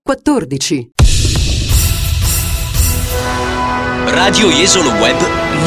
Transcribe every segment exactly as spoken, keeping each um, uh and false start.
quattordici. Radio Jesolo Web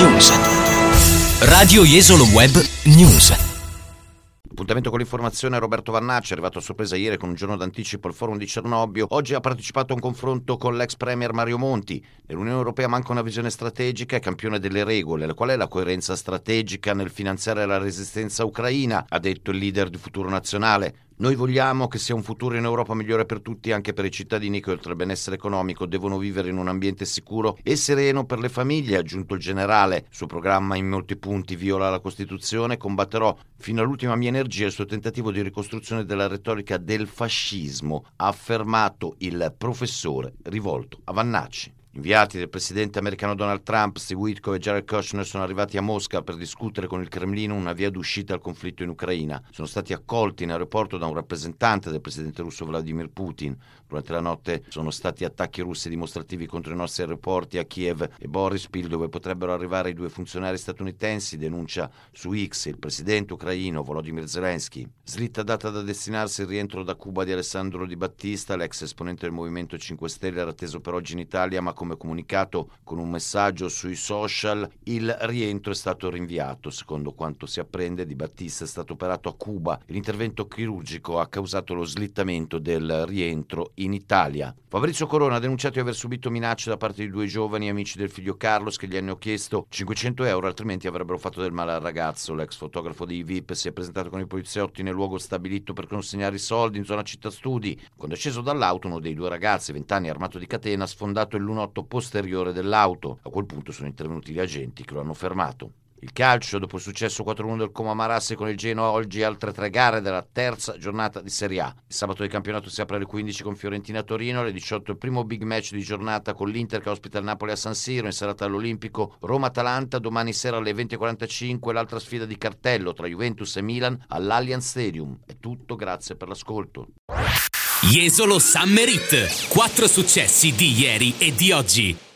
News. Radio Jesolo Web News. Appuntamento con l'informazione. Roberto Vannacci, arrivato a sorpresa ieri con un giorno d'anticipo al forum di Cernobbio, oggi ha partecipato a un confronto con l'ex premier Mario Monti. Nell'Unione Europea manca una visione strategica e campione delle regole. Qual è la coerenza strategica nel finanziare la resistenza ucraina? Ha detto il leader di Futuro Nazionale. Noi vogliamo che sia un futuro in Europa migliore per tutti, anche per i cittadini che oltre al benessere economico devono vivere in un ambiente sicuro e sereno per le famiglie, ha aggiunto il generale. Il suo programma in molti punti viola la Costituzione. Combatterò fino all'ultima mia energia il suo tentativo di ricostruzione della retorica del fascismo, ha affermato il professore rivolto a Vannacci. Inviati del presidente americano Donald Trump, Steve Witkoff e Jared Kushner sono arrivati a Mosca per discutere con il Cremlino una via d'uscita al conflitto in Ucraina. Sono stati accolti in aeroporto da un rappresentante del presidente russo Vladimir Putin. Durante la notte sono stati attacchi russi dimostrativi contro i nostri aeroporti a Kiev e Borispil, dove potrebbero arrivare i due funzionari statunitensi, denuncia su X il presidente ucraino Volodymyr Zelensky. Slitta data da destinarsi il rientro da Cuba di Alessandro Di Battista, l'ex esponente del Movimento cinque Stelle, era atteso per oggi in Italia, ma come comunicato con un messaggio sui social, il rientro è stato rinviato. Secondo quanto si apprende, Di Battista è stato operato a Cuba e l'intervento chirurgico ha causato lo slittamento del rientro in Italia. Fabrizio Corona ha denunciato di aver subito minacce da parte di due giovani amici del figlio Carlos che gli hanno chiesto cinquecento euro, altrimenti avrebbero fatto del male al ragazzo. L'ex fotografo dei V I P si è presentato con i poliziotti nel luogo stabilito per consegnare i soldi in zona città studi. Quando è sceso dall'auto, uno dei due ragazzi, vent'anni, armato di catena, ha sfondato il lunotto posteriore dell'auto. A quel punto sono intervenuti gli agenti che lo hanno fermato. Il calcio, dopo il successo quattro a uno del Como Marassi con il Genoa, oggi altre tre gare della terza giornata di Serie A. Il sabato di campionato si apre alle quindici con Fiorentina-Torino, alle diciotto il primo big match di giornata con l'Inter che ospita il Napoli a San Siro, in serata all'Olimpico Roma-Atalanta, domani sera alle venti e quarantacinque l'altra sfida di cartello tra Juventus e Milan all'Allianz Stadium. È tutto, grazie per l'ascolto. Jesolo Summer Hit. Quattro successi di ieri e di oggi.